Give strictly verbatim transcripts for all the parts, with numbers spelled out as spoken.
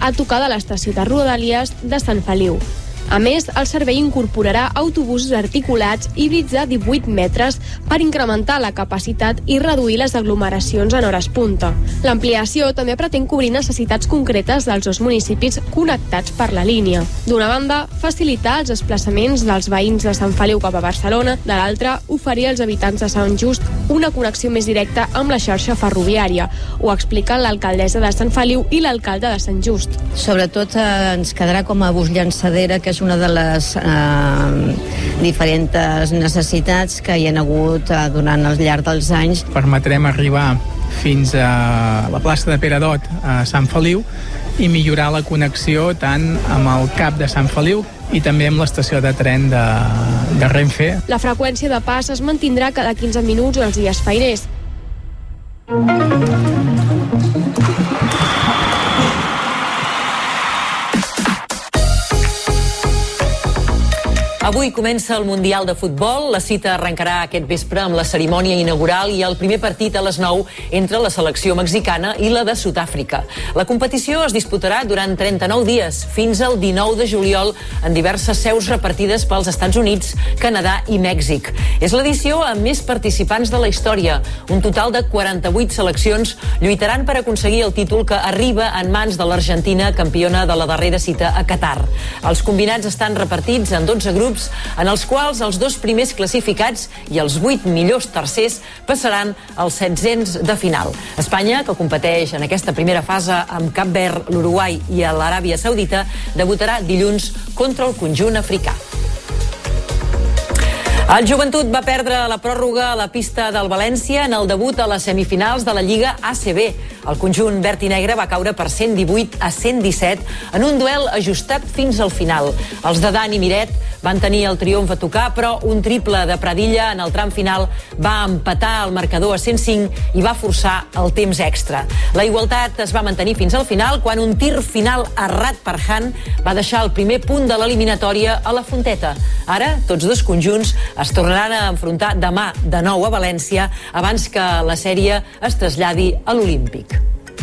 a tocar de l'estació de Rodalies de Sant Feliu. A més, el servei incorporarà autobusos articulats híbrids de divuit metres per incrementar la capacitat i reduir les aglomeracions en hores punta. L'ampliació també pretén cobrir necessitats concretes dels dos municipis connectats per la línia. D'una banda, facilitar els desplaçaments dels veïns de Sant Feliu cap a Barcelona, de l'altra, oferir als habitants de Sant Just una connexió més directa amb la xarxa ferroviària, ho expliquen l'alcaldessa de Sant Feliu i l'alcalde de Sant Just. Sobretot eh, ens quedarà com a bus llançadera, que és una de les eh, diferents necessitats que hi ha hagut eh, durant el llarg dels anys. Permetrem arribar fins a la plaça de Pere Dot a Sant Feliu i millorar la connexió tant amb el cap de Sant Feliu i també amb l'estació de tren de, de Renfe. La freqüència de pas es mantindrà cada quinze minuts els dies feiners. Avui comença el Mundial de Futbol. La cita arrencarà aquest vespre amb la cerimònia inaugural i el primer partit a les nou entre la selecció mexicana i la de Sud-àfrica. La competició es disputarà durant trenta-nou dies, fins al dinou de juliol, en diverses seus repartides pels Estats Units, Canadà i Mèxic. És l'edició amb més participants de la història. Un total de quaranta-vuit seleccions lluitaran per aconseguir el títol que arriba en mans de l'Argentina, campiona de la darrera cita a Qatar. Els combinats estan repartits en dotze grups, en els quals els dos primers classificats i els vuit millors tercers passaran als setzents de final. Espanya, que competeix en aquesta primera fase amb Cap Verd, l'Uruguai i l'Aràbia Saudita, debutarà dilluns contra el conjunt africà. El Joventut va perdre la pròrroga a la pista del València en el debut a les semifinals de la Lliga A C B. El conjunt verd i negre va caure per cent divuit a cent disset en un duel ajustat fins al final. Els de Dani Miret van tenir el triomf a tocar, però un triple de Pradilla en el tram final va empatar el marcador a cent cinc i va forçar el temps extra. La igualtat es va mantenir fins al final quan un tir final errat per Han va deixar el primer punt de l'eliminatòria a la Fonteta. Ara, tots dos conjunts es tornaran a enfrontar demà de nou a València abans que la sèrie es traslladi a l'Olímpic.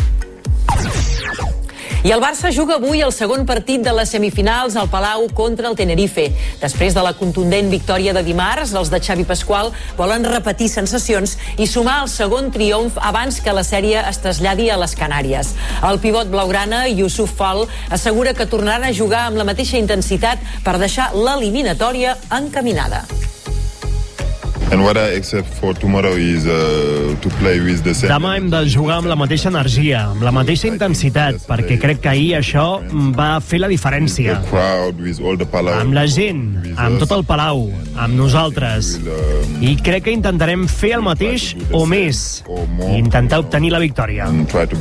I el Barça juga avui el segon partit de les semifinals al Palau contra el Tenerife. Després de la contundent victòria de dimarts, els de Xavi Pasqual volen repetir sensacions i sumar el segon triomf abans que la sèrie es traslladi a les Canàries. El pivot blaugrana, Youssouf Fall, assegura que tornaran a jugar amb la mateixa intensitat per deixar l'eliminatòria encaminada. And what I expect for tomorrow is uh, to play with the same. Demà hem de jugar amb la mateixa energia, amb la mateixa intensitat, perquè crec que ahir això va fer la diferència. Amb la gent, amb tot el Palau, amb nosaltres. I crec que intentarem fer el mateix o més, i intentar obtenir la victòria.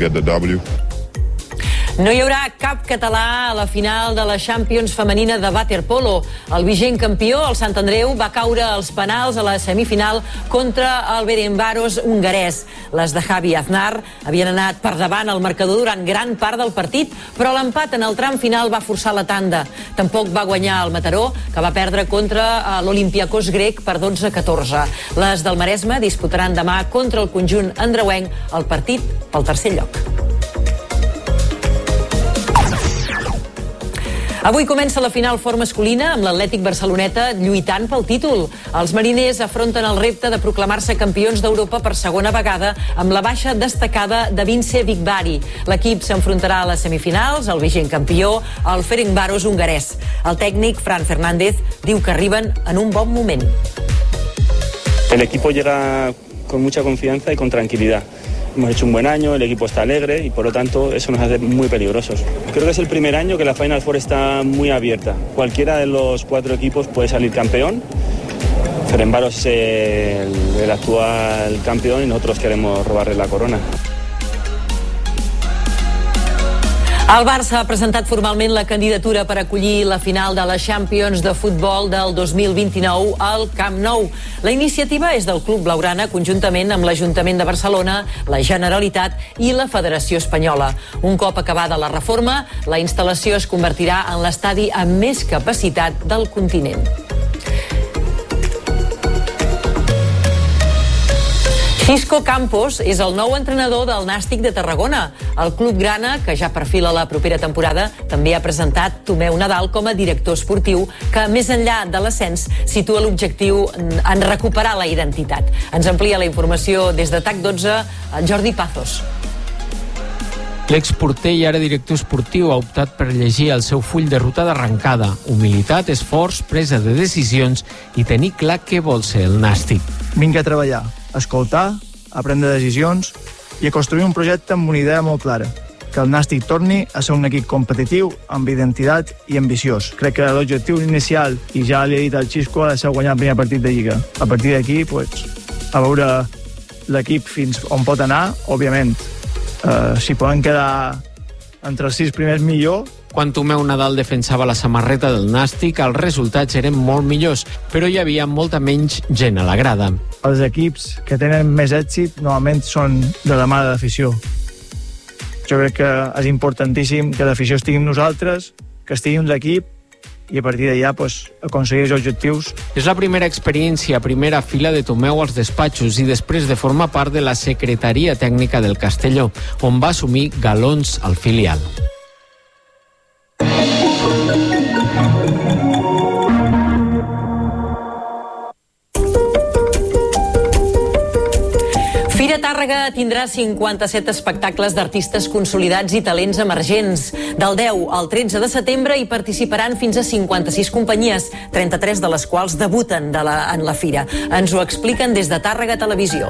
No hi haurà cap català a la final de la Champions femenina de waterpolo. El vigent campió, el Sant Andreu, va caure als penals a la semifinal contra el Ferencváros hongarès. Les de Javi Aznar havien anat per davant al marcador durant gran part del partit, però l'empat en el tram final va forçar la tanda. Tampoc va guanyar el Mataró, que va perdre contra l'Olympiakos grec per dotze a catorze. Les del Maresme disputaran demà contra el conjunt andreuenc el partit pel tercer lloc. Avui comença la final fort masculina amb l'Atlètic Barceloneta lluitant pel títol. Els mariners afronten el repte de proclamar-se campions d'Europa per segona vegada amb la baixa destacada de Vince Vigbari. L'equip s'enfrontarà a les semifinals, el vigent campió, el Ferencváros hongarès. El tècnic, Fran Fernández, diu que arriben en un bon moment. El equipo llega con mucha confianza y con tranquilidad. Hemos hecho un buen año, el equipo está alegre y por lo tanto eso nos hace muy peligrosos. Creo que es el primer año que la Final Four está muy abierta. Cualquiera de los cuatro equipos puede salir campeón. Ferencváros es el, el actual campeón y nosotros queremos robarle la corona. El Barça ha presentat formalment la candidatura per acollir la final de la Champions de futbol del dos mil vint-i-nou al Camp Nou. La iniciativa és del Club Blaugrana conjuntament amb l'Ajuntament de Barcelona, la Generalitat i la Federació Espanyola. Un cop acabada la reforma, la instal·lació es convertirà en l'estadi amb més capacitat del continent. Xisco Campos és el nou entrenador del Nàstic de Tarragona. El club grana, que ja perfila la propera temporada, també ha presentat Tomeu Nadal com a director esportiu, que més enllà de l'ascens situa l'objectiu en recuperar la identitat. Ens amplia la informació des de T A C dotze, Jordi Pazos. L'exporter i ara director esportiu ha optat per llegir el seu full de ruta d'arrencada. Humilitat, esforç, presa de decisions i tenir clar què vol ser el Nàstic. Vinc a treballar, a escoltar, a prendre decisions i a construir un projecte amb una idea molt clara. Que el Nàstic torni a ser un equip competitiu, amb identitat i ambiciós. Crec que l'objectiu inicial, i ja li he dit al Xisco, ha de ser guanyar el primer partit de Lliga. A partir d'aquí, pues, a veure l'equip fins on pot anar, òbviament. Uh, si poden quedar entre els sis primers, millor. Quan Tomeu Nadal defensava la samarreta del Nàstic, els resultats eren molt millors, però hi havia molta menys gent a la grada. Els equips que tenen més èxit normalment són de la mà de l'afició. Jo crec que és importantíssim que l'afició estigui amb nosaltres, que estigui amb l'equip, i a partir d'allà pues, aconseguir els objectius. És la primera experiència a primera fila de Tomeu als despatxos i després de formar part de la secretaria tècnica del Castelló, on va assumir galons al filial. Fira Tàrrega tindrà cinquanta-set espectacles d'artistes consolidats i talents emergents. Del deu al tretze de setembre hi participaran fins a cinquanta-sis companyies, trenta-tres de les quals debuten de la, en la fira. Ens ho expliquen des de Tàrrega Televisió.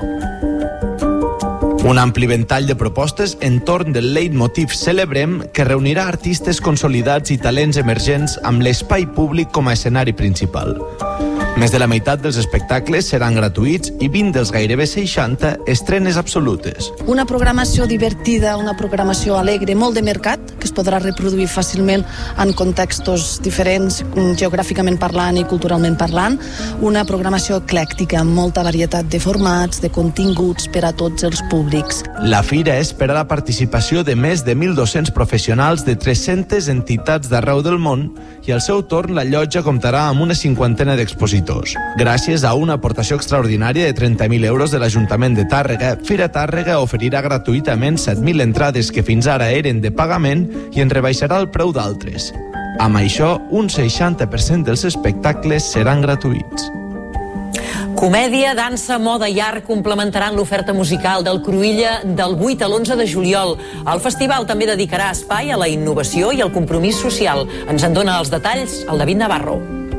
Un ampli ventall de propostes entorn del leitmotiv Celebrem, que reunirà artistes consolidats i talents emergents amb l'espai públic com a escenari principal. Més de la meitat dels espectacles seran gratuïts i vint dels gairebé seixanta estrenes absolutes. Una programació divertida, una programació alegre, molt de mercat, que es podrà reproduir fàcilment en contextos diferents, geogràficament parlant i culturalment parlant. Una programació eclèctica, amb molta varietat de formats, de continguts per a tots els públics. La fira espera la participació de més de mil dos-cents professionals de tres-centes entitats d'arreu del món i al seu torn la llotja comptarà amb una cinquantena d'expositors. Gràcies a una aportació extraordinària de trenta mil euros de l'Ajuntament de Tàrrega, Fira Tàrrega oferirà gratuïtament set mil entrades que fins ara eren de pagament i en rebaixarà el preu d'altres. Amb això, un seixanta per cent dels espectacles seran gratuïts. Comèdia, dansa, moda i art complementaran l'oferta musical del Cruïlla del vuit a l'onze de juliol. El festival també dedicarà espai a la innovació i al compromís social. Ens en dona els detalls el David Navarro.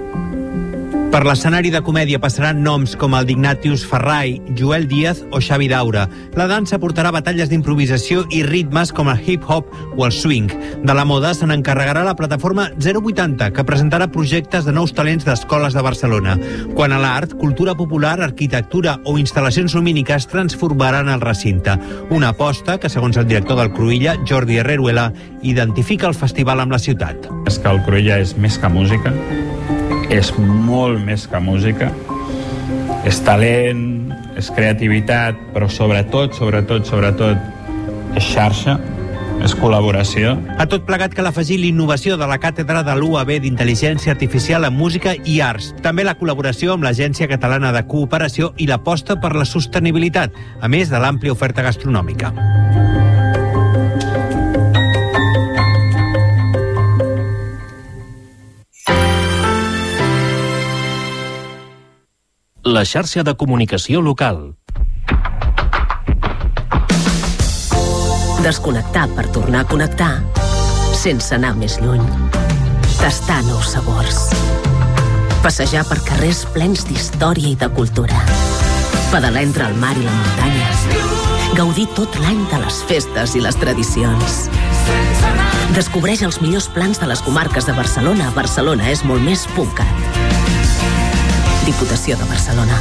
Per l'escenari de comèdia passaran noms com el d'Ignatius Ferrai, Joel Díaz o Xavi Daura. La dansa portarà batalles d'improvisació i ritmes com el hip-hop o el swing. De la moda se n'encarregarà la plataforma zero vuitanta, que presentarà projectes de nous talents d'escoles de Barcelona. Quant a l'art, cultura popular, arquitectura o instal·lacions lumíniques transformaran el recinte. Una aposta que, segons el director del Cruïlla, Jordi Herreruela, identifica el festival amb la ciutat. És que el Cruïlla és més que música, és molt més que música, és talent, és creativitat, però sobretot, sobretot, sobretot, és xarxa, és col·laboració. A tot plegat cal afegir l'innovació de la càtedra de l'U A B d'Intel·ligència Artificial en Música i Arts. També la col·laboració amb l'Agència Catalana de Cooperació i l'aposta per la sostenibilitat, a més de l'àmplia oferta gastronòmica. La xarxa de comunicació local. Desconnectar per tornar a connectar sense anar més lluny. Tastar nous sabors. Passejar per carrers plens d'història i de cultura. Pedalar entre el mar i la muntanya. Gaudir tot l'any de les festes i les tradicions. Descobreix els millors plans de les comarques de Barcelona. Barcelona és molt més PUNCAT. Diputació de Barcelona.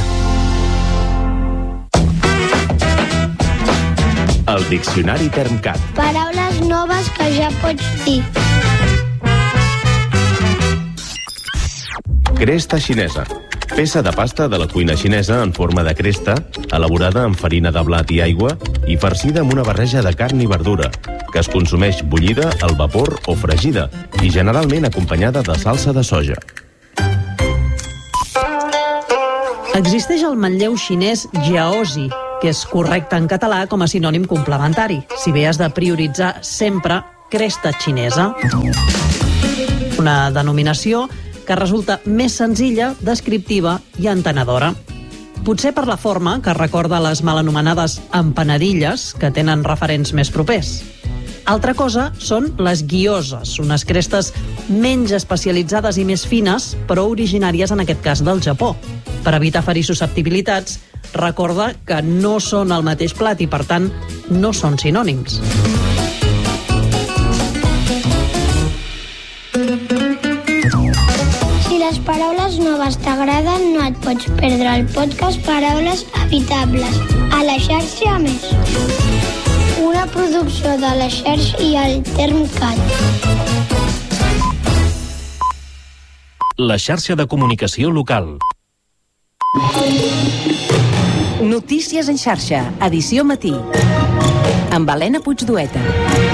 El Diccionari TermCat. Paraules noves que ja pots dir. Cresta xinesa. Peça de pasta de la cuina xinesa en forma de cresta, elaborada amb farina de blat i aigua i farcida amb una barreja de carn i verdura, que es consumeix bullida, al vapor o fregida i generalment acompanyada de salsa de soja. Existeix el manlleu xinès jiaozi, que és correcte en català com a sinònim complementari, si bé has de prioritzar sempre cresta xinesa. Una denominació que resulta més senzilla, descriptiva i entenedora. Potser per la forma, que recorda les mal anomenades empanadilles, que tenen referents més propers. Altra cosa són les guioses, unes crestes menys especialitzades i més fines, però originàries en aquest cas del Japó. Per evitar ferir susceptibilitats, recorda que no són el mateix plat i, per tant, no són sinònims. Si les paraules noves t'agraden, no et pots perdre el podcast Paraules Habitables, a la xarxa Més. Una producció de la xarxa i el Termcat. La xarxa de comunicació local. Notícies en xarxa, edició matí. Amb Helena Puigdueta.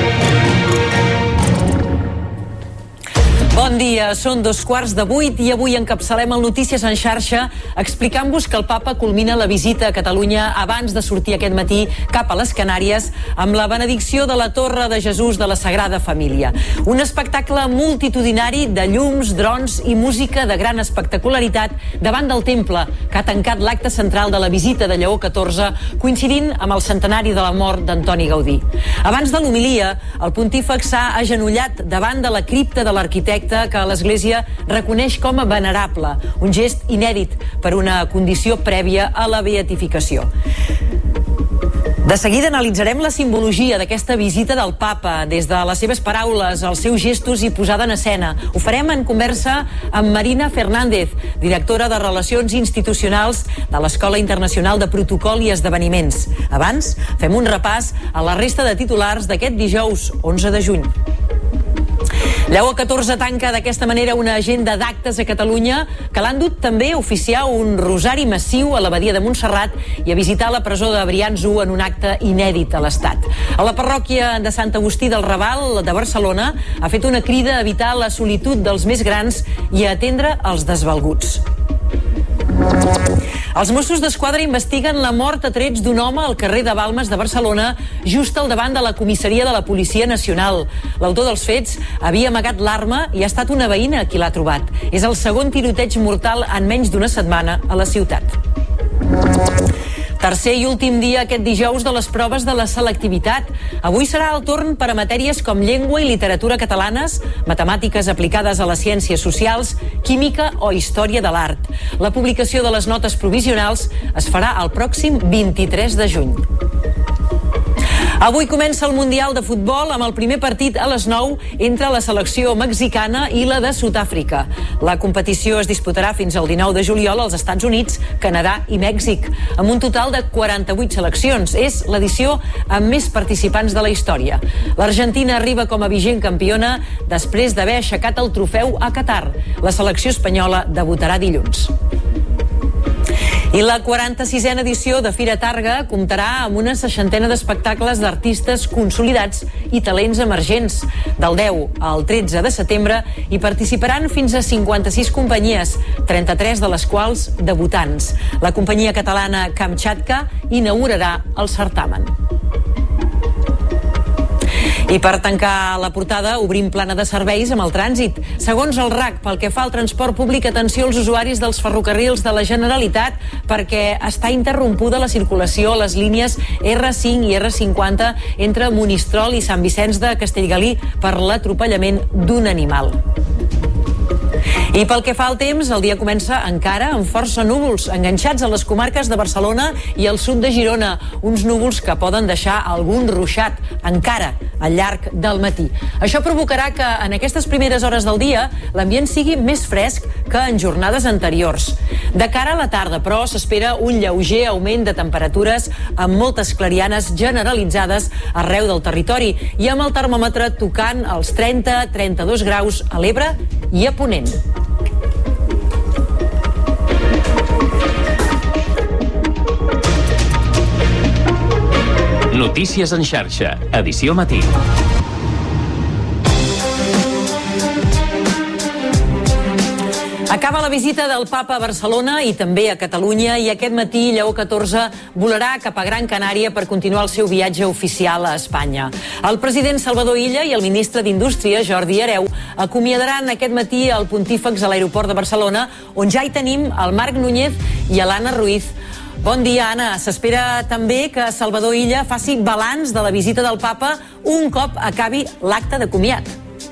Bon dia, són dos quarts de vuit i avui encapçalem el Notícies en xarxa explicant-vos que el papa culmina la visita a Catalunya abans de sortir aquest matí cap a les Canàries amb la benedicció de la Torre de Jesús de la Sagrada Família. Un espectacle multitudinari de llums, drons i música de gran espectacularitat davant del temple que ha tancat l'acte central de la visita de Lleó catorze coincidint amb el centenari de la mort d'Antoni Gaudí. Abans de l'homilia, el pontífex s'ha agenollat davant de la cripta de l'arquitecte que l'Església reconeix com a venerable, un gest inèdit per una condició prèvia a la beatificació. De seguida analitzarem la simbologia d'aquesta visita del papa, des de les seves paraules, els seus gestos i posada en escena. Ho farem en conversa amb Marina Fernández, directora de Relacions Institucionals de l'Escola Internacional de Protocol i Esdeveniments. Abans, fem un repàs a la resta de titulars d'aquest dijous, onze de juny. Lleó catorze tanca d'aquesta manera una agenda d'actes a Catalunya que l'han dut també a oficiar un rosari massiu a l'abadia de Montserrat i a visitar la presó de Brians u en un acte inèdit a l'Estat. A la parròquia de Sant Agustí del Raval de Barcelona ha fet una crida a evitar la solitud dels més grans i a atendre els desvalguts. Els Mossos d'Esquadra investiguen la mort a trets d'un home al carrer de Balmes de Barcelona, just al davant de la comissaria de la Policia Nacional. L'autor dels fets havia amagat l'arma i ha estat una veïna qui l'ha trobat. És el segon tiroteig mortal en menys d'una setmana a la ciutat. Tercer i últim dia aquest dijous de les proves de la selectivitat. Avui serà el torn per a matèries com llengua i literatura catalanes, matemàtiques aplicades a les ciències socials, química o història de l'art. La publicació de les notes provisionals es farà el pròxim vint-i-tres de juny. Avui comença el Mundial de Futbol amb el primer partit a les nou entre la selecció mexicana i la de Sud-àfrica. La competició es disputarà fins al dinou de juliol als Estats Units, Canadà i Mèxic, amb un total de quaranta-vuit seleccions. És l'edició amb més participants de la història. L'Argentina arriba com a vigent campiona després d'haver aixecat el trofeu a Qatar. La selecció espanyola debutarà dilluns. I la quaranta-sisena edició de Fira Targa comptarà amb una seixantena d'espectacles d'artistes consolidats i talents emergents. Del deu al tretze de setembre hi participaran fins a cinquanta-sis companyies, trenta-tres de les quals debutants. La companyia catalana Kamchatka inaugurarà el certamen. I per tancar la portada, obrim plana de serveis amb el trànsit. Segons el R A C, pel que fa al transport públic, atenció als usuaris dels ferrocarrils de la Generalitat perquè està interrompuda la circulació a les línies erre cinc i erre cinquanta entre Monistrol i Sant Vicenç de Castellgalí per l'atropellament d'un animal. I pel que fa al temps, el dia comença encara amb força núvols, enganxats a les comarques de Barcelona i al sud de Girona. Uns núvols que poden deixar algun ruixat encara al llarg del matí. Això provocarà que en aquestes primeres hores del dia l'ambient sigui més fresc que en jornades anteriors. De cara a la tarda, però, s'espera un lleuger augment de temperatures amb moltes clarianes generalitzades arreu del territori i amb el termòmetre tocant els trenta a trenta-dos graus a l'Ebre i a Ponent. Notícies en xarxa, edició matí. Acaba la visita del papa a Barcelona i també a Catalunya i aquest matí Lleó catorze volarà cap a Gran Canària per continuar el seu viatge oficial a Espanya. El president Salvador Illa i el ministre d'Indústria, Jordi Hereu, acomiadaran aquest matí el pontífex a l'aeroport de Barcelona, on ja hi tenim el Marc Núñez i l'Anna Ruiz. Bon dia, Anna. S'espera també que Salvador Illa faci balanç de la visita del papa un cop acabi l'acte de comiat.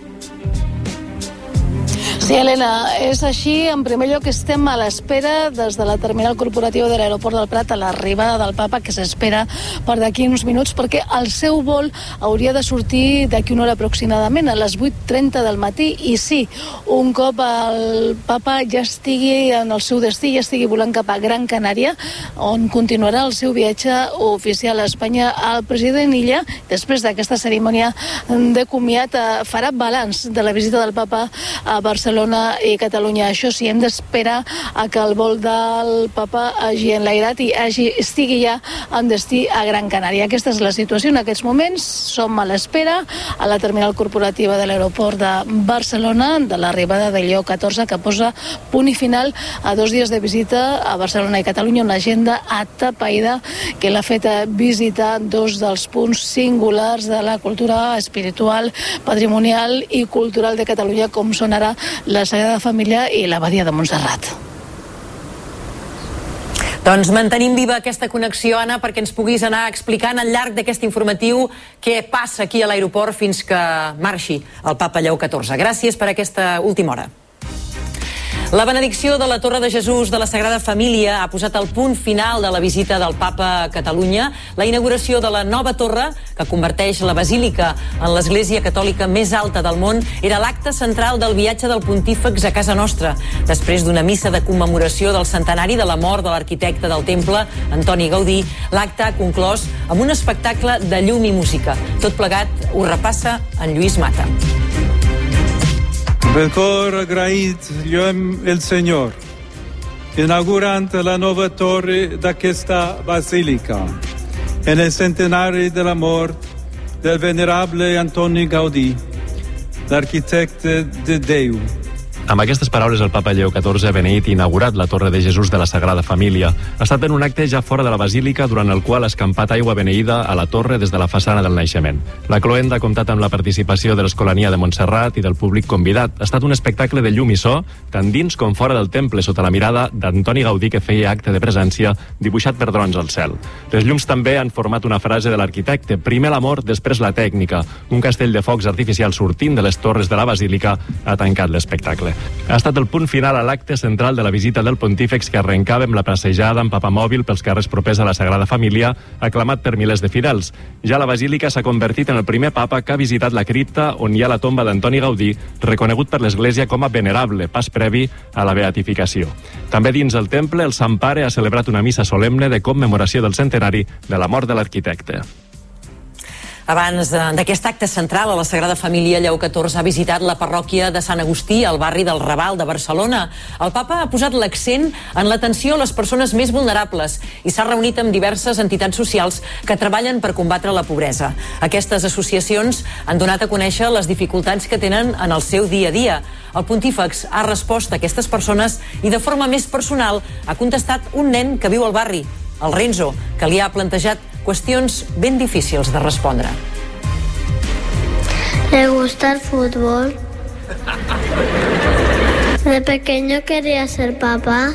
Sí, Helena, és així. En primer lloc, estem a l'espera des de la terminal corporativa de l'aeroport del Prat a l'arribada del papa, que s'espera per d'aquí uns minuts, perquè el seu vol hauria de sortir d'aquí una hora aproximadament, a les vuit trenta del matí. I sí, un cop el papa ja estigui en el seu destí, ja estigui volant cap a Gran Canària, on continuarà el seu viatge oficial a Espanya, el president Illa, després d'aquesta cerimònia de comiat, farà balanç de la visita del papa a Barcelona i Catalunya. Això sí, hem d'esperar a que el vol del papa hagi enlairat i hagi, estigui ja en destí a Gran Canària. Aquesta és la situació en aquests moments. Som a l'espera a la terminal corporativa de l'aeroport de Barcelona de l'arribada de Lleó catorze, que posa punt i final a dos dies de visita a Barcelona i Catalunya, una agenda atapeïda que l'ha fet visitar dos dels punts singulars de la cultura espiritual, patrimonial i cultural de Catalunya, com són ara la Sagrada Família i l'Abadia de Montserrat. Doncs mantenim viva aquesta connexió, Anna, perquè ens puguis anar explicant al llarg d'aquest informatiu què passa aquí a l'aeroport fins que marxi el papa Lleó catorze. Gràcies per aquesta última hora. La benedicció de la Torre de Jesús de la Sagrada Família ha posat el punt final de la visita del papa a Catalunya. La inauguració de la nova torre, que converteix la basílica en l'església catòlica més alta del món, era l'acte central del viatge del pontífex a casa nostra, després d'una missa de commemoració del centenari de la mort de l'arquitecte del temple, Antoni Gaudí. L'acte ha conclòs amb un espectacle de llum i música. Tot plegat ho repassa en Lluís Mata. Per cor agraït lloem el Senyor, inaugurant la nova torre d'aquesta basílica, en el centenari de la mort del venerable Antoni Gaudí, l'arquitecte de Déu. Amb aquestes paraules, el papa Lleó catorze ha beneït i inaugurat la Torre de Jesús de la Sagrada Família. Ha estat en un acte ja fora de la basílica, durant el qual ha escampat aigua beneïda a la torre des de la façana del naixement. La cloenda ha comptat amb la participació de l'Escolania de Montserrat i del públic convidat. Ha estat un espectacle de llum i so, tant dins com fora del temple, sota la mirada d'Antoni Gaudí, que feia acte de presència, dibuixat per drons al cel. Les llums també han format una frase de l'arquitecte: primer l'amor, després la tècnica. Un castell de focs artificials sortint de les torres de la basílica ha tancat l'espectacle. Ha estat el punt final a l'acte central de la visita del pontífex, que arrencava amb la passejada en papamòbil pels carrers propers a la Sagrada Família, aclamat per milers de fidels. Ja la basílica s'ha convertit en el primer papa que ha visitat la cripta on hi ha la tomba d'Antoni Gaudí, reconegut per l'Església com a venerable, pas previ a la beatificació. També dins el temple, el Sant Pare ha celebrat una missa solemne de commemoració del centenari de la mort de l'arquitecte. Abans d'aquest acte central a la Sagrada Família, Lleó catorze ha visitat la parròquia de Sant Agustí, al barri del Raval de Barcelona. El papa ha posat l'accent en l'atenció a les persones més vulnerables i s'ha reunit amb diverses entitats socials que treballen per combatre la pobresa. Aquestes associacions han donat a conèixer les dificultats que tenen en el seu dia a dia. El pontífex ha respost a aquestes persones i de forma més personal ha contestat un nen que viu al barri, el Renzo, que li ha plantejat qüestions ben difícils de respondre. ¿Le gusta el fútbol? De pequeño quería ser papá.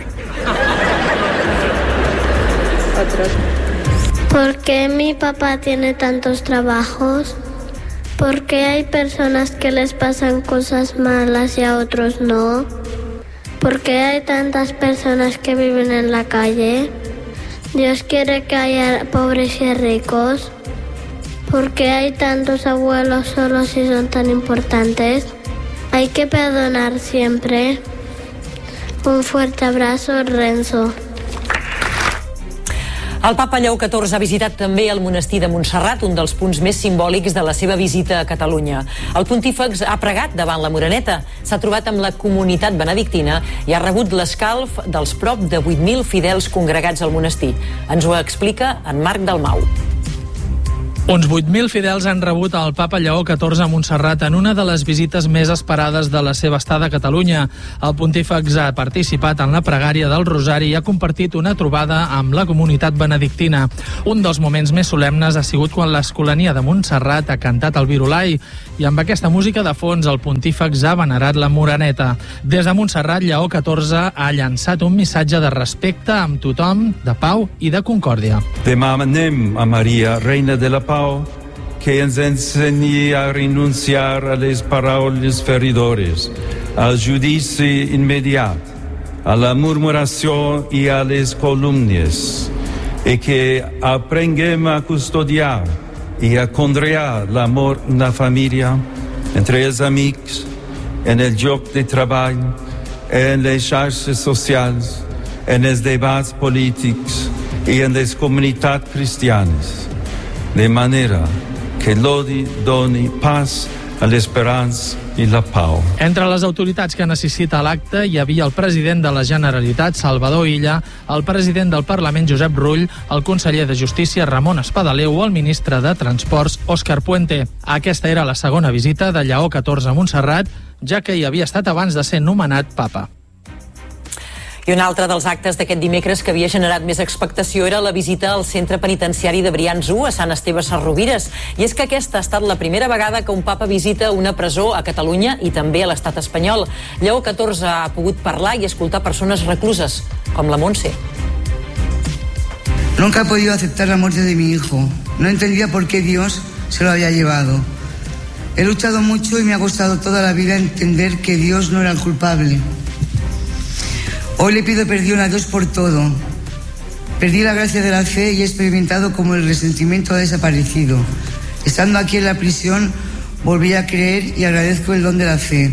Otros. ¿Por qué mi papá tiene tantos trabajos? ¿Por qué hay personas que les pasan cosas malas y a otros no? ¿Por qué hay tantas personas que viven en la calle? Dios quiere que haya pobres y ricos. ¿Por qué hay tantos abuelos solos y son tan importantes? Hay que perdonar siempre. Un fuerte abrazo, Renzo. El papa Lleó catorze ha visitat també el monestir de Montserrat, un dels punts més simbòlics de la seva visita a Catalunya. El pontífex ha pregat davant la Moreneta, s'ha trobat amb la comunitat benedictina i ha rebut l'escalf dels prop de vuit mil fidels congregats al monestir. Ens ho explica en Marc Dalmau. Uns vuit mil fidels han rebut el papa Lleó catorze a Montserrat en una de les visites més esperades de la seva estada a Catalunya. El pontífex ha participat en la pregària del Rosari i ha compartit una trobada amb la comunitat benedictina. Un dels moments més solemnes ha sigut quan l'Escolania de Montserrat ha cantat el Virolai i amb aquesta música de fons el pontífex ha venerat la Moreneta. Des de Montserrat, Lleó catorze ha llançat un missatge de respecte amb tothom, de pau i de concòrdia. Demanem a Maria, reina de la pau, que ens ensenyi a renunciar a les paraules feridores, al judici immediat, a la murmuració i a les calúmnies, i que aprenguem a custodiar i a conrear l'amor en la família, entre els amics, en el lloc de treball, en les xarxes socials, en els debats polítics i en les comunitats cristianes, de manera que l'odi doni pas a l'esperança i la pau. Entre les autoritats que necessita l'acte hi havia el president de la Generalitat, Salvador Illa, el president del Parlament, Josep Rull, el conseller de Justícia, Ramon Espadaler, o el ministre de Transports, Òscar Puente. Aquesta era la segona visita de Lleó catorze a Montserrat, ja que hi havia estat abans de ser nomenat papa. I un altre dels actes d'aquest dimecres que havia generat més expectació era la visita al centre penitenciari de Brians u a Sant Esteve Sesrovires. I és que aquesta ha estat la primera vegada que un papa visita una presó a Catalunya i també a l'estat espanyol. Lleó catorze ha pogut parlar i escoltar persones recluses, com la Montse. Nunca he podido aceptar la muerte de mi hijo. No entendía por qué Dios se lo había llevado. He luchado mucho y me ha costado toda la vida entender que Dios no era el culpable. Hoy le pido perdón a Dios por todo. Perdí la gracia de la fe y he experimentado como el resentimiento ha desaparecido. Estando aquí en la prisión, volví a creer y agradezco el don de la fe.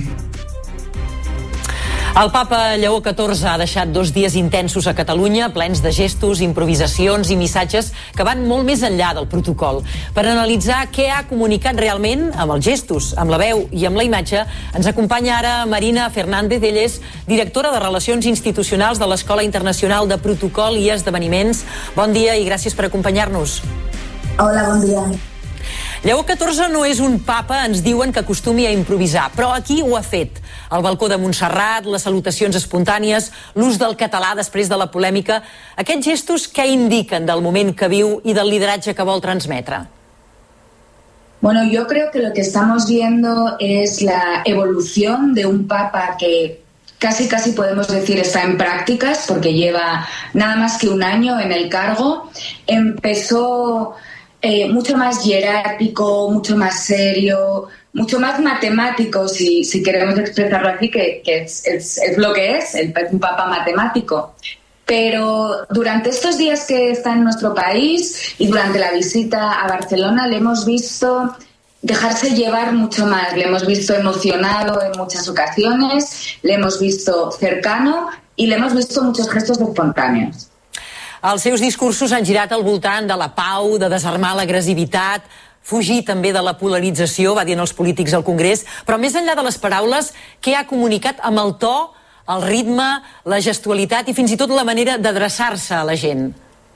El papa Lleó catorze ha deixat dos dies intensos a Catalunya, plens de gestos, improvisacions i missatges que van molt més enllà del protocol. Per analitzar què ha comunicat realment amb els gestos, amb la veu i amb la imatge, ens acompanya ara Marina Fernández. Ella és directora de Relacions Institucionals de l'Escola Internacional de Protocol i Esdeveniments. Bon dia i gràcies per acompanyar-nos. Hola, bon dia. Lleó catorze no és un papa, ens diuen, que acostumi a improvisar, però aquí ho ha fet. El balcó de Montserrat, les salutacions espontànies, l'ús del català després de la polèmica, aquests gestos què indiquen del moment que viu i del lideratge que vol transmetre? Bueno, yo creo que lo que estamos viendo es la evolución de un papa que casi casi podemos decir está en prácticas, porque lleva nada más que un año en el cargo. Empezó Eh, mucho más jerárquico, mucho más serio, mucho más matemático, si, si queremos expresarlo así, que, que es, es, es lo que es, el, un papa matemático. Pero durante estos días que está en nuestro país y durante la visita a Barcelona le hemos visto dejarse llevar mucho más, le hemos visto emocionado en muchas ocasiones, le hemos visto cercano y le hemos visto muchos gestos espontáneos. Els seus discursos han girat al voltant de la pau, de desarmar l'agressivitat, fugir també de la polarització, va dir els polítics al Congrés, però més enllà de les paraules, què ha comunicat amb el to, el ritme, la gestualitat i fins i tot la manera d'adreçar-se a la gent?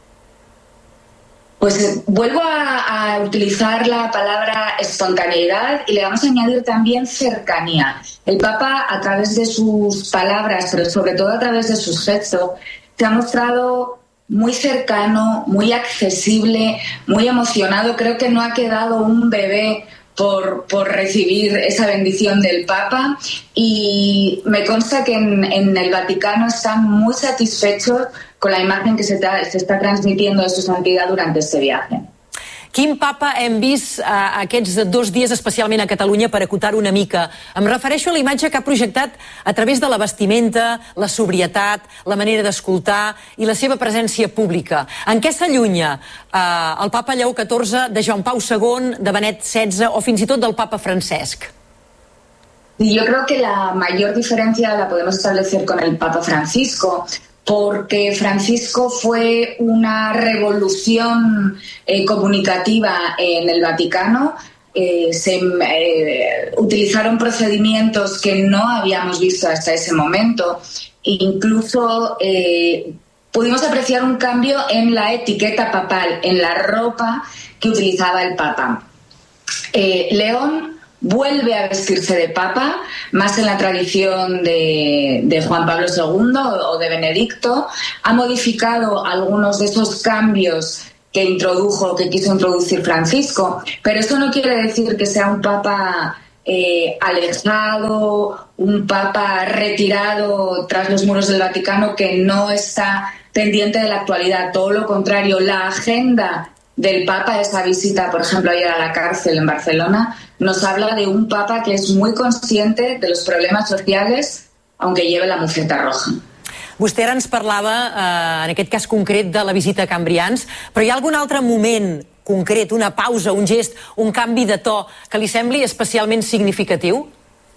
Pues vuelvo a, a utilizar la palabra espontaneidad y le vamos a añadir también cercanía. El Papa, a través de sus palabras, pero sobre todo a través de sus gestos, se ha mostrado muy cercano, muy accesible, muy emocionado. Creo que no ha quedado un bebé por, por recibir esa bendición del Papa y me consta que en, en el Vaticano están muy satisfechos con la imagen que se, ta, se está transmitiendo de su santidad durante este viaje. Quin papa hem vist eh, aquests dos dies especialment a Catalunya, per acotar una mica? Em refereixo a la imatge que ha projectat a través de la vestimenta, la sobrietat, la manera d'escoltar i la seva presència pública. En què s'allunya eh, el papa Lleó catorze de Joan Pau segon, de Benet setze o fins i tot del papa Francesc? Yo creo que la mayor diferencia la podemos establecer con el Papa Francisco, porque Francisco fue una revolución eh, comunicativa en el Vaticano. Eh, se eh, utilizaron procedimientos que no habíamos visto hasta ese momento. Incluso eh, pudimos apreciar un cambio en la etiqueta papal, en la ropa que utilizaba el Papa. Eh, León vuelve a vestirse de Papa, más en la tradición de, de Juan Pablo segundo o de Benedicto. Ha modificado algunos de esos cambios que introdujo, que quiso introducir Francisco, pero eso no quiere decir que sea un Papa eh, alejado, un Papa retirado tras los muros del Vaticano que no está pendiente de la actualidad. Todo lo contrario, la agenda del Papa, esa visita, por ejemplo, ayer a la cárcel en Barcelona, nos habla de un Papa que es muy consciente de los problemes socials, aunque lleve la mufeta roja. Vostè ara ens parlava, eh, en aquest cas concret, de la visita a Cambrians, però hi ha algun altre moment concret, una pausa, un gest, un canvi de to que li sembli especialment significatiu?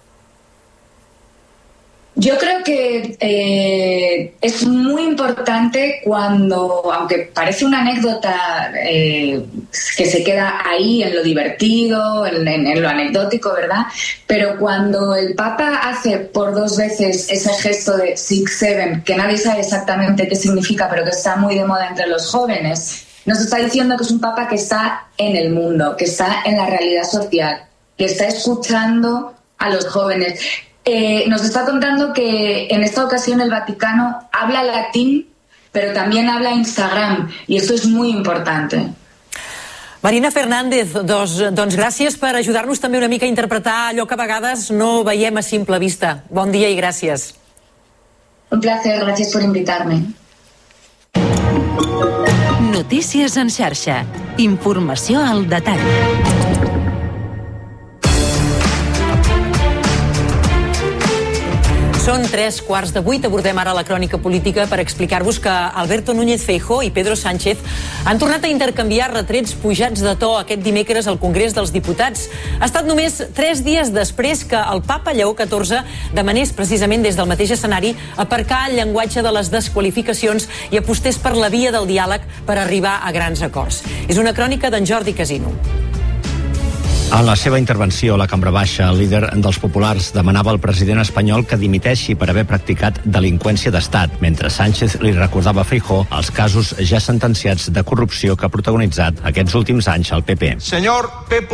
Yo creo que eh, es muy importante cuando, aunque parece una anécdota eh, que se queda ahí en lo divertido, en, en, en lo anecdótico, ¿verdad? Pero cuando el Papa hace por dos veces ese gesto de six seven, que nadie sabe exactamente qué significa, pero que está muy de moda entre los jóvenes, nos está diciendo que es un Papa que está en el mundo, que está en la realidad social, que está escuchando a los jóvenes. Eh, nos está contando que en esta ocasión el Vaticano habla latín, pero también habla Instagram, y eso es muy importante. Marina Fernández, doncs, doncs gràcies per ajudar-nos també una mica a interpretar allò que a vegades no veiem a simple vista. Bon dia i gràcies. Un placer, gràcies per invitar-me. Notícies en xarxa. Informació al detall. Són tres quarts de vuit. Abordem ara la crònica política per explicar-vos que Alberto Núñez Feijóo i Pedro Sánchez han tornat a intercanviar retrets pujats de to aquest dimecres al Congrés dels Diputats. Ha estat només tres dies després que el Papa Lleó catorze demanés precisament des del mateix escenari aparcar el llenguatge de les desqualificacions i apostés per la via del diàleg per arribar a grans acords. És una crònica d'en Jordi Casino. En la seva intervenció a la Cambra Baixa, el líder dels populars demanava al president espanyol que dimiteixi per haver practicat delinqüència d'estat, mentre Sánchez li recordava a Feijóo els casos ja sentenciats de corrupció que ha protagonitzat aquests últims anys al P P. Señor P.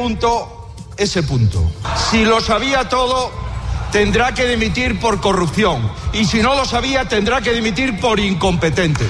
S. Si lo sabía todo, tendrá que dimitir por corrupción. Y si no lo sabía, tendrá que dimitir por incompetente.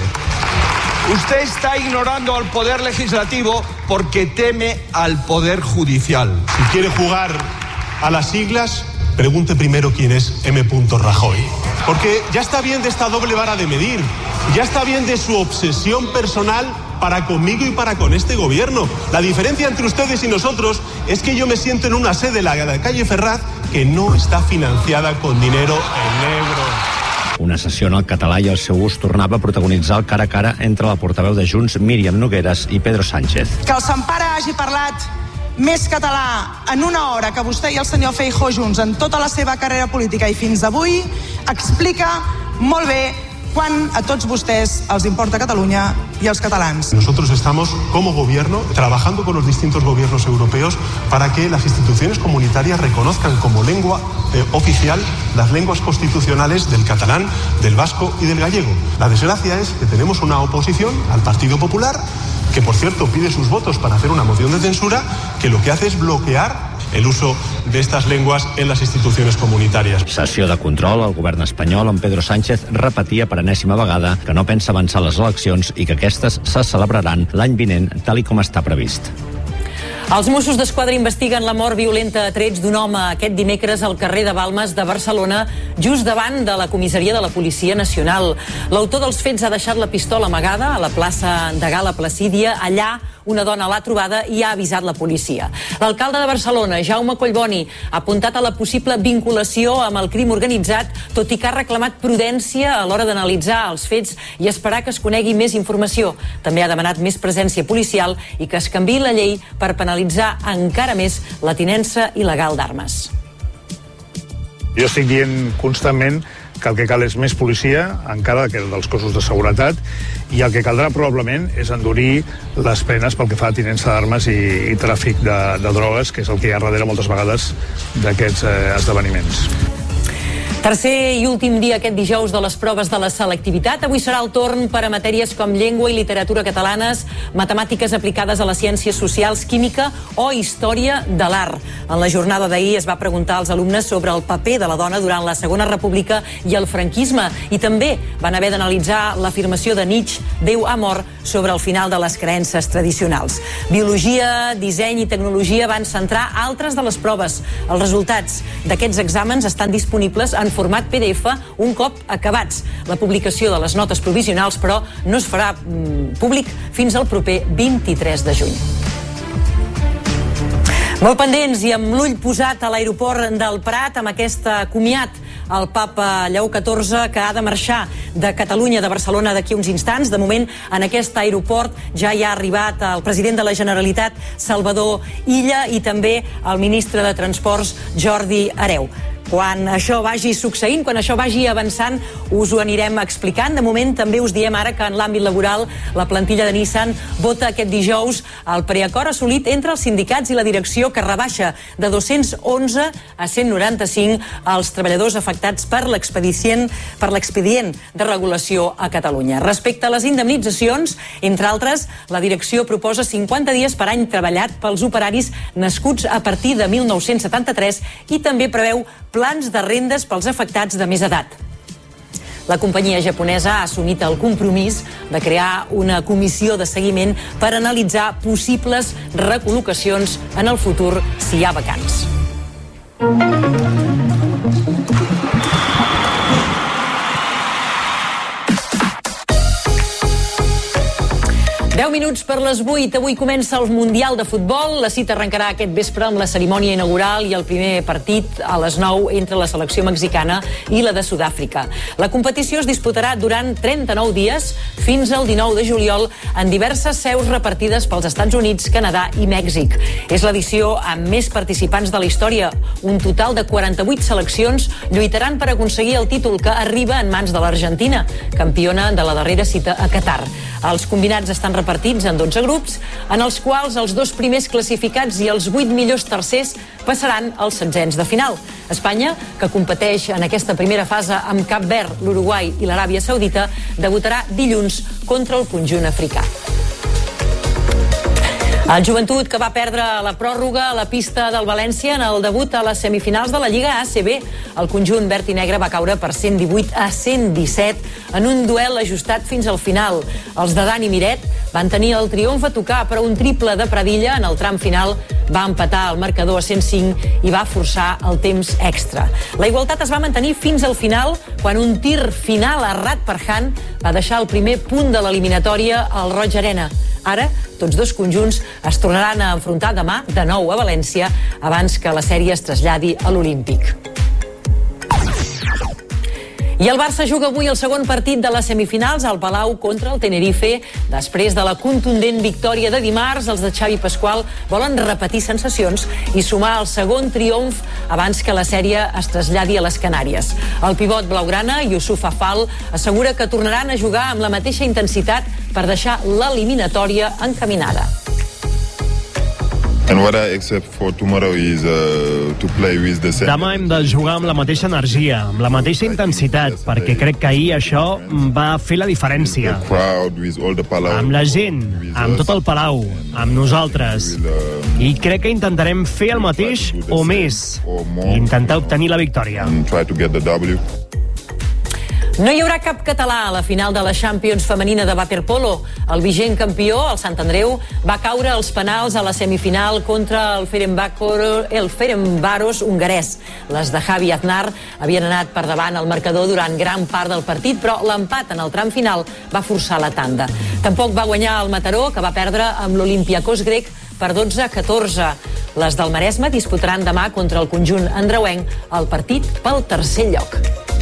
Usted está ignorando al Poder Legislativo porque teme al Poder Judicial. Si quiere jugar a las siglas, pregunte primero quién es M. Rajoy. Porque ya está bien de esta doble vara de medir. Ya está bien de su obsesión personal para conmigo y para con este gobierno. La diferencia entre ustedes y nosotros es que yo me siento en una sede, la de calle Ferraz, que no está financiada con dinero en negro. Una sessió en el català i el seu ús tornava a protagonitzar el cara a cara entre la portaveu de Junts, Míriam Nogueras, i Pedro Sánchez. Que el Sempare hagi parlat més català en una hora que vostè i el senyor Feijóo junts en tota la seva carrera política i fins avui explica molt bé quan a tots vostès els importa Catalunya y a los catalans. Nosotros estamos, como gobierno, trabajando con los distintos gobiernos europeos para que las instituciones comunitarias reconozcan como lengua eh, oficial las lenguas constitucionales del catalán, del vasco y del gallego. La desgracia es que tenemos una oposición al Partido Popular, que por cierto pide sus votos para hacer una moción de censura, que lo que hace es bloquear el uso de estas lenguas en las instituciones comunitàries. Sessió de control al govern espanyol on Pedro Sánchez repetia per enèsima vegada que no pensa avançar les eleccions i que aquestes se celebraran l'any vinent tal i com està previst. Els Mossos d'Esquadra investiguen la mort violenta a trets d'un home aquest dimecres al carrer de Balmes de Barcelona, just davant de la comissaria de la Policia Nacional. L'autor dels fets ha deixat la pistola amagada a la plaça de Gala Placídia. Allà una dona l'ha trobada i ha avisat la policia. L'alcalde de Barcelona, Jaume Collboni, ha apuntat a la possible vinculació amb el crim organitzat, tot i que ha reclamat prudència a l'hora d'analitzar els fets i esperar que es conegui més informació. També ha demanat més presència policial i que es canviï la llei per penalitzar encara més la tinença il·legal d'armes. Jo estic dient constantment que el que cal és més policia, encara que dels cossos de seguretat, i el que caldrà probablement és endurir les penes pel que fa a tinença d'armes i, i tràfic de, de drogues, que és el que hi ha darrere moltes vegades d'aquests eh, esdeveniments. Tercer i últim dia aquest dijous de les proves de la selectivitat. Avui serà el torn per a matèries com llengua i literatura catalanes, matemàtiques aplicades a les ciències socials, química o història de l'art. En la jornada d'ahir es va preguntar als alumnes sobre el paper de la dona durant la Segona República i el franquisme, i també van haver d'analitzar l'afirmació de Nietzsche, Déu ha mort, sobre el final de les creences tradicionals. Biologia, disseny i tecnologia van centrar altres de les proves. Els resultats d'aquests exàmens estan disponibles en format P D F un cop acabats. La publicació de les notes provisionals, però, no es farà mm, públic fins al proper vint-i-tres de juny. Molt pendents i amb l'ull posat a l'aeroport del Prat amb aquest comiat al papa Lleó catorze, que ha de marxar de Catalunya, de Barcelona, d'aquí uns instants. De moment, en aquest aeroport ja hi ha arribat el president de la Generalitat, Salvador Illa, i també el ministre de Transports, Jordi Hereu. Quan això vagi succeint, quan això vagi avançant, us ho anirem explicant. De moment també us diem ara que en l'àmbit laboral la plantilla de Nissan vota aquest dijous el preacord assolit entre els sindicats i la direcció, que rebaixa de dos-cents onze a cent noranta-cinc els treballadors afectats per l'expedient per l'expedient de regulació a Catalunya. Respecte a les indemnitzacions, entre altres, la direcció proposa cinquanta dies per any treballat pels operaris nascuts a partir de mil nou-cents setanta-tres i també preveu plans de rendes pels afectats de més edat. La companyia japonesa ha assumit el compromís de crear una comissió de seguiment per analitzar possibles recol·locacions en el futur si hi ha vacants. deu minuts per les vuit. Avui comença el Mundial de Futbol. La cita arrencarà aquest vespre amb la cerimònia inaugural i el primer partit a les nou entre la selecció mexicana i la de Sud-àfrica. La competició es disputarà durant trenta-nou dies fins al dinou de juliol en diverses seus repartides pels Estats Units, Canadà i Mèxic. És l'edició amb més participants de la història. Un total de quaranta-vuit seleccions lluitaran per aconseguir el títol, que arriba en mans de l'Argentina, campiona de la darrera cita a Qatar. Els combinats estan repartits en dotze grups, en els quals els dos primers classificats i els vuit millors tercers passaran als setzents de final. Espanya, que competeix en aquesta primera fase amb Cap Verd, l'Uruguai i l'Aràbia Saudita, debutarà dilluns contra el conjunt africà. El Joventut, que va perdre la pròrroga a la pista del València en el debut a les semifinals de la Lliga A C B. El conjunt verd i negre va caure per cent divuit a cent disset en un duel ajustat fins al final. Els de Dani Miret van tenir el triomf a tocar, però un triple de Pradilla en el tram final va empatar el marcador a cent cinc i va forçar el temps extra. La igualtat es va mantenir fins al final, quan un tir final errat per Han va deixar el primer punt de l'eliminatòria al Roig Arena. Ara, tots dos conjunts es tornaran a enfrontar demà de nou a València, abans que la sèrie es traslladi a l'Olímpic. I el Barça juga avui el segon partit de les semifinals al Palau contra el Tenerife. Després de la contundent victòria de dimarts, els de Xavi Pasqual volen repetir sensacions i sumar el segon triomf abans que la sèrie es traslladi a les Canàries. El pivot blaugrana, Youssouf Afal, assegura que tornaran a jugar amb la mateixa intensitat per deixar l'eliminatòria encaminada. And what I expect for tomorrow is uh, to play with the same. Demà hem de jugar amb la mateixa energia, amb la mateixa intensitat, perquè crec que ahir això va fer la diferència. Amb la gent, amb tot el Palau, amb nosaltres. I crec que intentarem fer el mateix o més, i intentar obtenir la victòria. No hi haurà cap català a la final de la Champions femenina de waterpolo. El vigent campió, el Sant Andreu, va caure als penals a la semifinal contra el Ferencváros hongarès. Les de Javi Aznar havien anat per davant al marcador durant gran part del partit, però l'empat en el tram final va forçar la tanda. Tampoc va guanyar el Mataró, que va perdre amb l'Olympiacos grec per dotze a catorze. Les del Maresme disputaran demà contra el conjunt andreuenc el partit pel tercer lloc.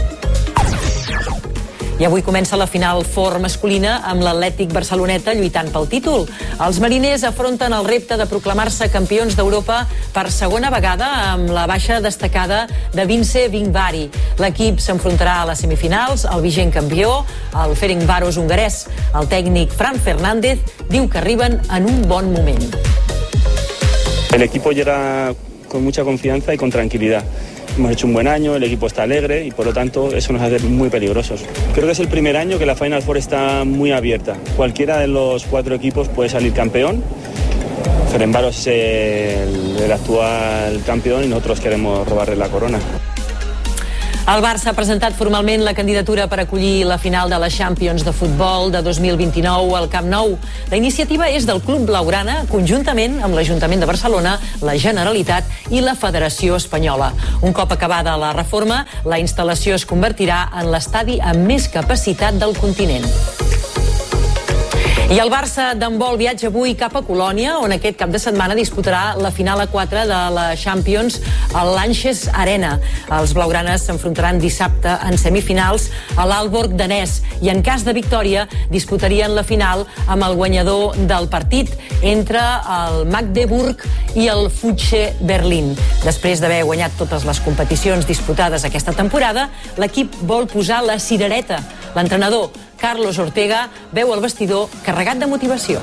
I avui comença la final for masculina amb l'Atlètic Barceloneta lluitant pel títol. Els mariners afronten el repte de proclamar-se campions d'Europa per segona vegada amb la baixa destacada de Vince Vingvari. L'equip s'enfrontarà a les semifinals, el vigent campió, el Ferencváros hongarès. El tècnic Fran Fernández diu que arriben en un bon moment. El equipo llega con mucha confianza y con tranquilidad. hemos hecho un buen año, el equipo está alegre y por lo tanto eso nos hace muy peligrosos. Creo que es el primer año que la Final Four está muy abierta. Cualquiera de los cuatro equipos puede salir campeón. Ferencváros es el, el actual campeón y nosotros queremos robarle la corona. El Barça ha presentat formalment la candidatura per acollir la final de la Champions de futbol de dos mil vint-i-nou al Camp Nou. La iniciativa és del Club Blaugrana, conjuntament amb l'Ajuntament de Barcelona, la Generalitat i la Federació Espanyola. Un cop acabada la reforma, la instal·lació es convertirà en l'estadi amb més capacitat del continent. I el Barça d'handbol viatja avui cap a Colònia, on aquest cap de setmana disputarà la final a quatre de la Champions a l'Anxes Arena. Els blaugranes s'enfrontaran dissabte en semifinals a l'Aalborg danès i en cas de victòria disputarien la final amb el guanyador del partit entre el Magdeburg i el Futsche Berlín. Després d'haver guanyat totes les competicions disputades aquesta temporada, l'equip vol posar la cirereta. L'entrenador Carlos Ortega veu el vestidor carregat de motivació.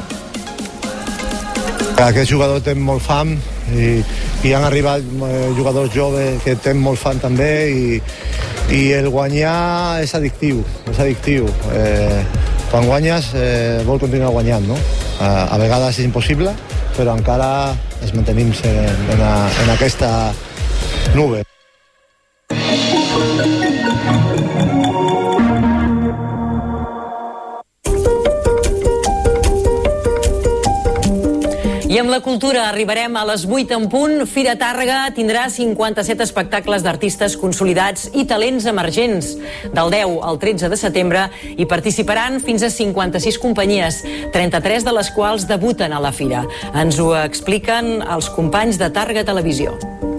Aquest jugador té molt fam i, i han arribat eh, jugadors joves que tenen molt fam també i, i el guanyar és addictiu, és addictiu. Eh, quan guanyes eh, vol continuar guanyant, no? A, a vegades és impossible, però encara ens mantenim en, en, a, en aquesta nube. I amb la cultura arribarem a les vuit en punt. Fira Tàrrega tindrà cinquanta-set espectacles d'artistes consolidats i talents emergents. Del deu al tretze de setembre hi participaran fins a cinquanta-sis companyies, trenta-tres de les quals debuten a la fira. Ens ho expliquen els companys de Tàrrega Televisió.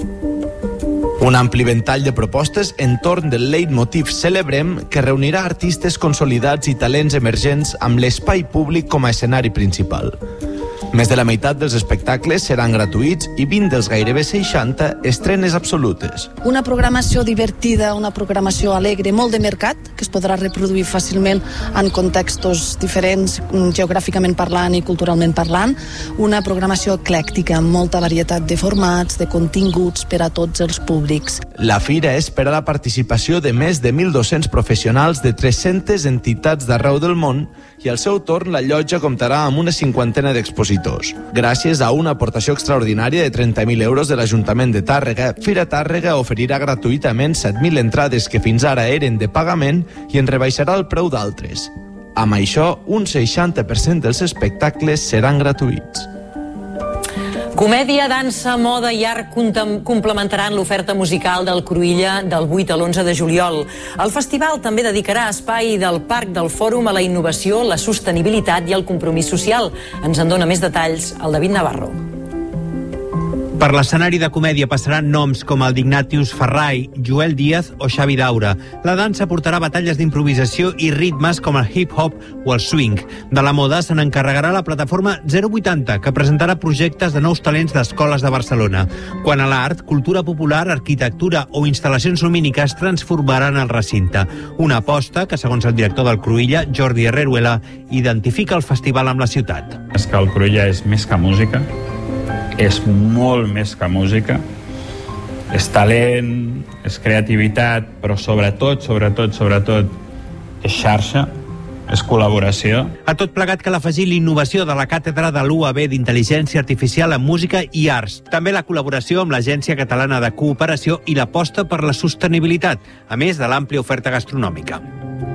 Un ampli ventall de propostes entorn del leitmotiv Celebrem, que reunirà artistes consolidats i talents emergents amb l'espai públic com a escenari principal. Més de la meitat dels espectacles seran gratuïts i vint dels gairebé seixanta estrenes absolutes. Una programació divertida, una programació alegre, molt de mercat, que es podrà reproduir fàcilment en contextos diferents, geogràficament parlant i culturalment parlant. Una programació eclèctica, amb molta varietat de formats, de continguts per a tots els públics. La fira espera la participació de més de mil dos-cents professionals de tres-centes entitats d'arreu del món i al seu torn la llotja comptarà amb una cinquantena d'expositors. Gràcies a una aportació extraordinària de trenta mil euros de l'Ajuntament de Tàrrega, Fira Tàrrega oferirà gratuïtament set mil entrades que fins ara eren de pagament i en rebaixarà el preu d'altres. Amb això, un seixanta per cent dels espectacles seran gratuïts. Comèdia, dansa, moda i art complementaran l'oferta musical del Cruïlla del vuit a l'onze de juliol. El festival també dedicarà espai del Parc del Fòrum a la innovació, la sostenibilitat i el compromís social. Ens en dona més detalls el David Navarro. Per l'escenari de comèdia passaran noms com el d'Ignatius Farray, Joel Díaz o Xavi Daura. La dansa portarà batalles d'improvisació i ritmes com el hip-hop o el swing. De la moda se n'encarregarà la plataforma zero vuitanta, que presentarà projectes de nous talents d'escoles de Barcelona. Quant a l'art, cultura popular, arquitectura o instal·lacions lumíniques transformaran el recinte. Una aposta que, segons el director del Cruïlla, Jordi Herreruela, identifica el festival amb la ciutat. És que el Cruïlla és més que música, és molt més que música, és talent, és creativitat, però sobretot, sobretot, sobretot, és xarxa, és col·laboració. A tot plegat cal afegir l'innovació de la càtedra de l'U A B d'Intel·ligència Artificial en Música i Arts. També la col·laboració amb l'Agència Catalana de Cooperació i l'aposta per la sostenibilitat, a més de l'àmplia oferta gastronòmica.